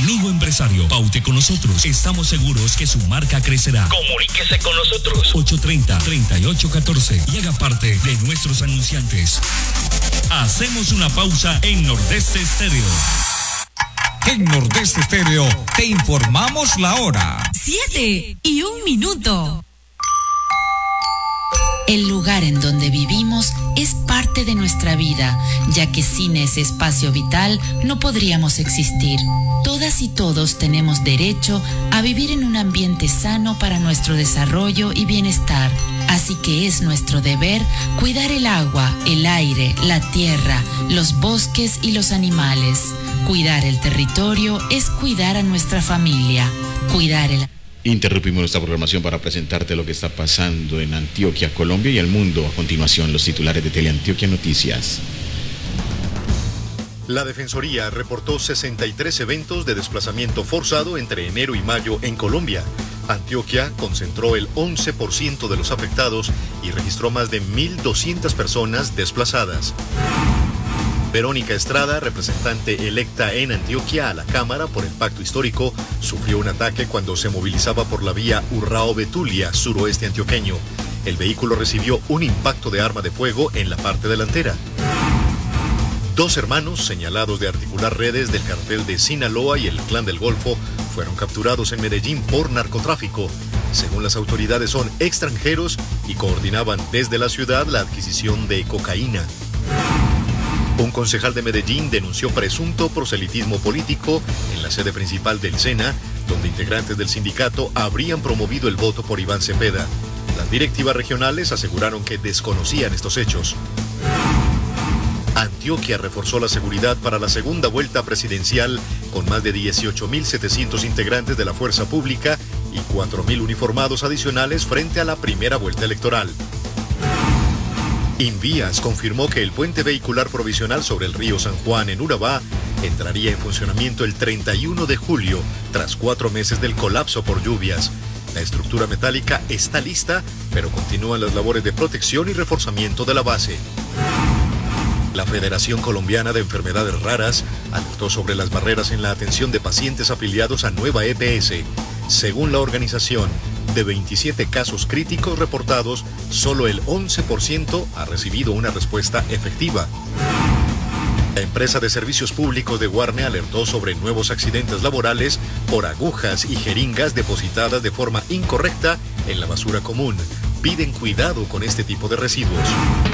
Amigo empresario, paute con nosotros. Estamos seguros que su marca crecerá. Comuníquese con nosotros. 830-3814 y haga parte de nuestros anunciantes. Hacemos una pausa en Nordeste Estéreo. En Nordeste Estéreo te informamos la hora. 7:01. El lugar en donde vivimos es parte de nuestra vida, ya que sin ese espacio vital no podríamos existir. Todas y todos tenemos derecho a vivir en un ambiente sano para nuestro desarrollo y bienestar. Así que es nuestro deber cuidar el agua, el aire, la tierra, los bosques y los animales. Cuidar el territorio es cuidar a nuestra familia. Interrumpimos nuestra programación para presentarte lo que está pasando en Antioquia, Colombia y el mundo. A continuación, los titulares de Teleantioquia Noticias. La Defensoría reportó 63 eventos de desplazamiento forzado entre enero y mayo en Colombia. Antioquia concentró el 11% de los afectados y registró más de 1.200 personas desplazadas. Verónica Estrada, representante electa en Antioquia a la Cámara por el Pacto Histórico, sufrió un ataque cuando se movilizaba por la vía Urrao-Betulia, suroeste antioqueño. El vehículo recibió un impacto de arma de fuego en la parte delantera. 2 hermanos señalados de articular redes del cartel de Sinaloa y el Clan del Golfo fueron capturados en Medellín por narcotráfico. Según las autoridades, son extranjeros y coordinaban desde la ciudad la adquisición de cocaína. Un concejal de Medellín denunció presunto proselitismo político en la sede principal del SENA, donde integrantes del sindicato habrían promovido el voto por Iván Cepeda. Las directivas regionales aseguraron que desconocían estos hechos. Antioquia reforzó la seguridad para la segunda vuelta presidencial con más de 18.700 integrantes de la fuerza pública y 4.000 uniformados adicionales frente a la primera vuelta electoral. Invías confirmó que el puente vehicular provisional sobre el río San Juan en Urabá entraría en funcionamiento el 31 de julio, tras 4 meses del colapso por lluvias. La estructura metálica está lista, pero continúan las labores de protección y reforzamiento de la base. La Federación Colombiana de Enfermedades Raras alertó sobre las barreras en la atención de pacientes afiliados a Nueva EPS. Según la organización, de 27 casos críticos reportados, solo el 11% ha recibido una respuesta efectiva. La empresa de servicios públicos de Guarne alertó sobre nuevos accidentes laborales por agujas y jeringas depositadas de forma incorrecta en la basura común. Piden cuidado con este tipo de residuos.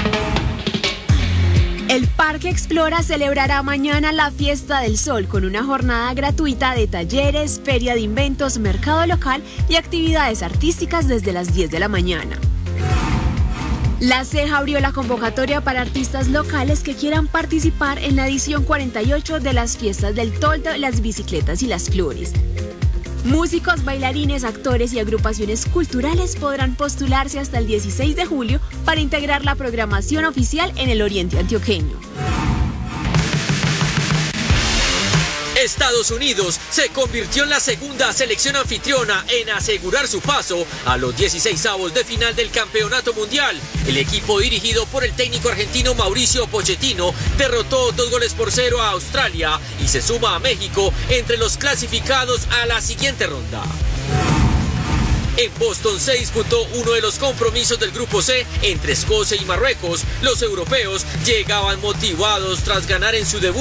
El Parque Explora celebrará mañana la Fiesta del Sol con una jornada gratuita de talleres, feria de inventos, mercado local y actividades artísticas desde las 10 de la mañana. La CEJA abrió la convocatoria para artistas locales que quieran participar en la edición 48 de las Fiestas del Toldo, las bicicletas y las flores. Músicos, bailarines, actores y agrupaciones culturales podrán postularse hasta el 16 de julio para integrar la programación oficial en el Oriente Antioqueño. Estados Unidos se convirtió en la segunda selección anfitriona en asegurar su paso a los 16avos de final del Campeonato Mundial. El equipo dirigido por el técnico argentino Mauricio Pochettino derrotó 2-0 a Australia y se suma a México entre los clasificados a la siguiente ronda. En Boston se disputó uno de los compromisos del Grupo C entre Escocia y Marruecos. Los europeos llegaban motivados tras ganar en su debut